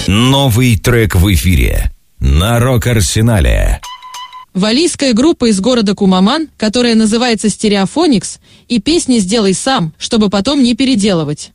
Новый трек в эфире на Рок-Арсенале. Валлийская группа из города Кумаман, которая называется Stereophonics, и песни «Сделай сам», чтобы потом не переделывать.